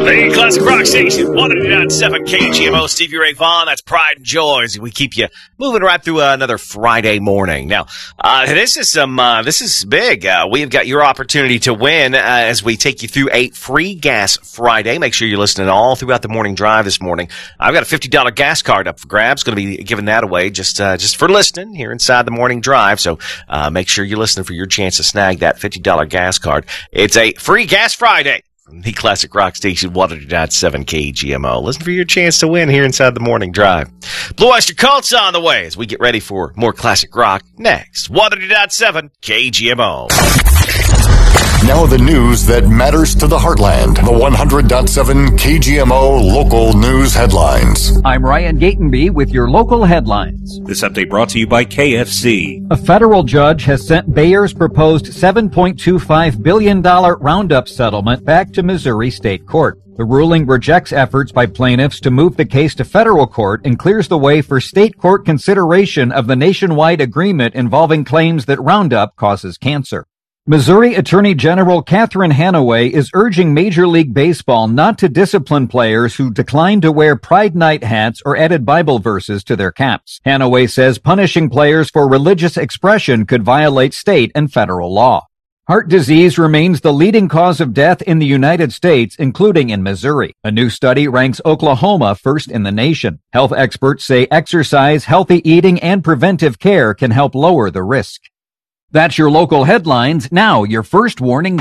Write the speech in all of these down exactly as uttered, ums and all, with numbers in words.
The Classic Rock Station, one oh nine point seven K G M O, Stevie Ray Vaughan. That's Pride and Joy. We keep you moving right through uh, another Friday morning. Now, uh, this is some, uh, this is big. Uh, we've got your opportunity to win uh, as we take you through a free gas Friday. Make sure you're listening all throughout the morning drive this morning. I've got a fifty dollars gas card up for grabs. Going to be giving that away just, uh, just for listening here inside the morning drive. So, uh, make sure you're listening for your chance to snag that fifty dollars gas card. It's a free gas Friday. From the Classic Rock Station, one oh nine point seven K G M O. Listen for your chance to win here inside the morning drive. Blue Oyster Cult's on the way as we get ready for more classic rock next. one oh nine point seven K G M O. Now the news that matters to the heartland. The one hundred point seven K G M O local news headlines. I'm Ryan Gatenby with your local headlines. This update brought to you by K F C. A federal judge has sent Bayer's proposed seven point two five billion dollars Roundup settlement back to Missouri State Court. The ruling rejects efforts by plaintiffs to move the case to federal court and clears the way for state court consideration of the nationwide agreement involving claims that Roundup causes cancer. Missouri Attorney General Catherine Hanaway is urging Major League Baseball not to discipline players who decline to wear Pride Night hats or added Bible verses to their caps. Hanaway says punishing players for religious expression could violate state and federal law. Heart disease remains the leading cause of death in the United States, including in Missouri. A new study ranks Oklahoma first in the nation. Health experts say exercise, healthy eating, and preventive care can help lower the risk. That's your local headlines. Now, your first warning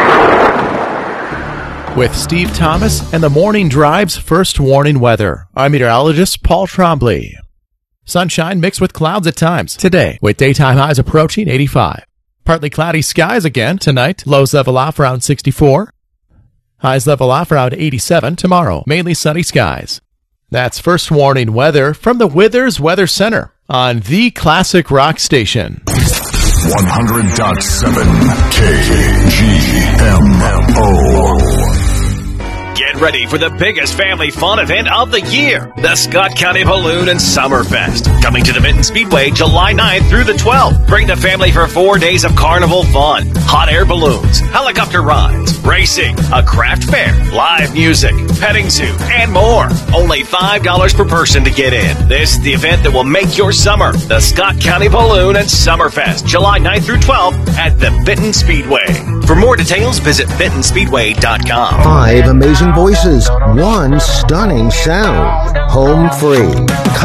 weather. With Steve Thomas and the Morning Drive's first warning weather, I'm meteorologist Paul Trombley. Sunshine mixed with clouds at times today, with daytime highs approaching eighty-five. Partly cloudy skies again tonight. Lows level off around sixty-four. Highs level off around eighty-seven tomorrow. Mainly sunny skies. That's first warning weather from the Withers Weather Center on the Classic Rock Station. one hundred point seven K G M O. Get ready for the biggest family fun event of the year, the Scott County Balloon and Summerfest. Coming to the Benton Speedway July ninth through the twelfth. Bring the family for four days of carnival fun, hot air balloons, helicopter rides, racing, a craft fair, live music, petting zoo, and more. Only five dollars per person to get in. This is the event that will make your summer. The Scott County Balloon and Summerfest, July ninth through twelfth at the Benton Speedway. For more details, visit benton speedway dot com. Five amazing voices, one stunning sound, home free.